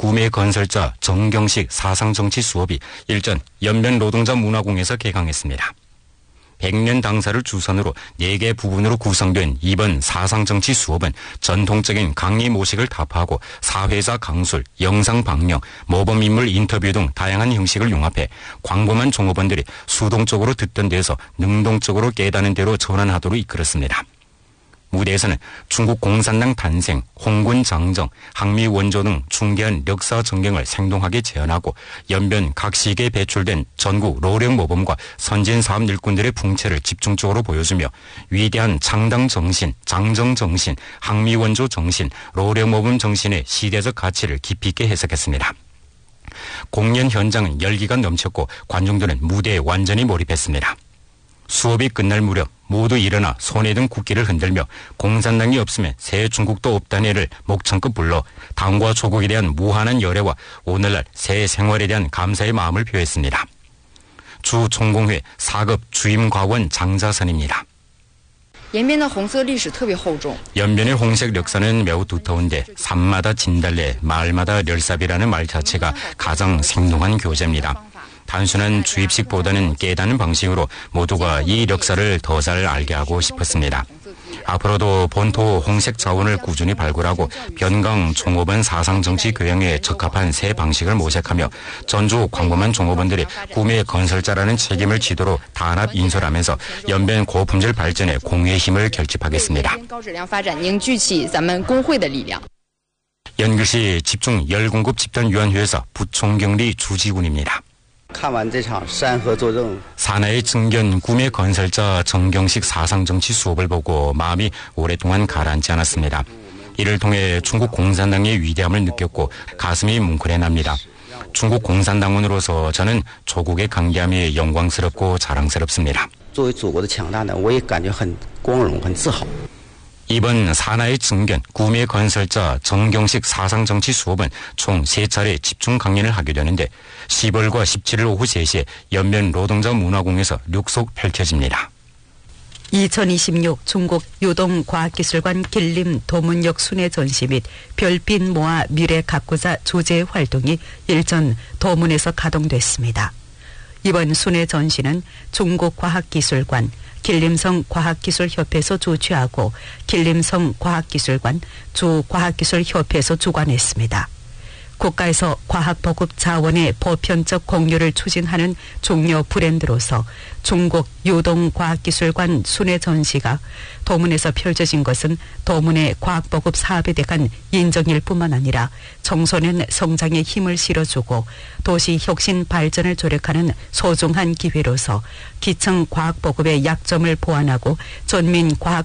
구매 건설자 정경식 사상정치 수업이 일전 연변 노동자 문화공에서 개강했습니다. 100년 당사를 주선으로 4개 부분으로 구성된 이번 사상정치 수업은 전통적인 강의 모식을 타파하고 사회자 강술, 영상 방영, 모범인물 인터뷰 등 다양한 형식을 융합해 광범한 종업원들이 수동적으로 듣던 데서 능동적으로 깨닫는 대로 전환하도록 이끌었습니다. 무대에서는 중국 공산당 탄생, 홍군 장정, 항미 원조 등 중대한 역사 전경을 생동하게 재현하고 연변 각 시기에 배출된 전국 로령 모범과 선진 사업 일꾼들의 풍채를 집중적으로 보여주며 위대한 창당 정신, 장정 정신, 항미 원조 정신, 로령 모범 정신의 시대적 가치를 깊이 있게 해석했습니다. 공연 현장은 열기가 넘쳤고 관중들은 무대에 완전히 몰입했습니다. 수업이 끝날 무렵 모두 일어나 손에 든 국기를 흔들며 공산당이 없으면 새 중국도 없다는 애를 목청껏 불러 당과 조국에 대한 무한한 열애와 오늘날 새 생활에 대한 감사의 마음을 표했습니다. 주 총공회 4급 주임과원 장자선입니다. 연변의 홍색 역사는 매우 두터운데 산마다 진달래, 마을마다 렬삽이라는 말 자체가 가장 생동한 교재입니다. 단순한 주입식보다는 깨닫는 방식으로 모두가 이 역사를 더 잘 알게 하고 싶었습니다. 앞으로도 본토 홍색 자원을 꾸준히 발굴하고 변강 종업원 사상정치 교양에 적합한 새 방식을 모색하며 전주 광범한 종업원들이 구매 건설자라는 책임을 지도로 단합 인솔하면서 연변 고품질 발전에 공유의 힘을 결집하겠습니다. 연길시 집중 열공급 집단위원회에서 부총경리 주지군입니다. 사나이 증견 구매 건설자 정경식 사상정치 수업을 보고 마음이 오랫동안 가라앉지 않았습니다. 이를 통해 중국 공산당의 위대함을 느꼈고 가슴이 뭉클해납니다. 중국 공산당원으로서 저는 조국의 강대함이 영광스럽고 자랑스럽습니다. 이번 사나이 증견 구매 건설자 정경식 사상정치 수업은 총 3차례 집중 강연을 하게 되는데 10월과 17일 오후 3시에 연변 노동자 문화공에서 룩속 펼쳐집니다. 2026 중국 유동과학기술관 길림 도문역 순회 전시 및 별빛 모아 미래 가꾸자 조제 활동이 일전 도문에서 가동됐습니다. 이번 순회 전시는 중국과학기술관, 길림성 과학기술협회에서 주최하고 길림성 과학기술관, 주과학기술협회에서 주관했습니다. 국가에서 과학보급 자원의 보편적 공유를 추진하는 중요 브랜드로서 중국 유동과학기술관 순회 전시가 도문에서 펼쳐진 것은 도문의 과학보급 사업에 대한 인정일 뿐만 아니라 청소년 성장에 힘을 실어주고 도시 혁신 발전을 조력하는 소중한 기회로서 기층 과학보급의 약점을 보완하고 전민 과학